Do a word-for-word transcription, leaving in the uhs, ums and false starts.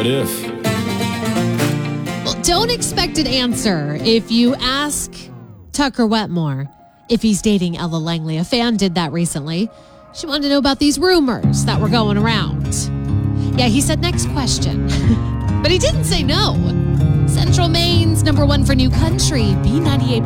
if? Well, don't expect an answer if you ask Tucker Wetmore if he's dating Ella Langley. A fan did that recently. She wanted to know about these rumors that were going around. Yeah, he said next question. But he didn't say no. Central Maine's number one for new country, B ninety-eight